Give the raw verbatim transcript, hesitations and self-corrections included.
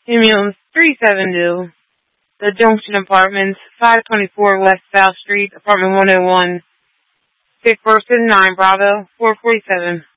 Ambulance three seven two, The Junction Apartments, five twenty-four West South Street, Apartment one oh one. Sick person nine Bravo four forty-seven.